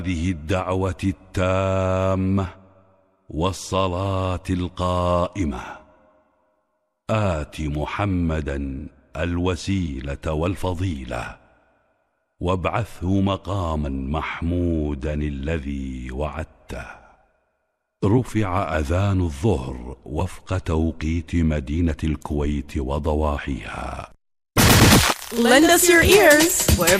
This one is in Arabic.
هذه الدعوة التامة والصلاة القائمة آت محمدا الوسيلة والفضيلة وابعثه مقاما محمودا الذي وعدته. رفع أذان الظهر وفق توقيت مدينة الكويت وضواحيها. Lend us your ears.